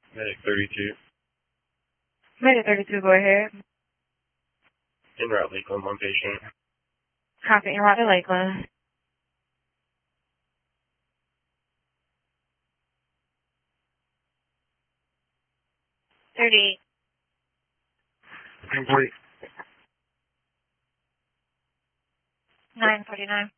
Medic 32. Medic 32, go ahead. En route Lakeland, one patient. Copy, en route to Lakeland. 38. Complete. 949.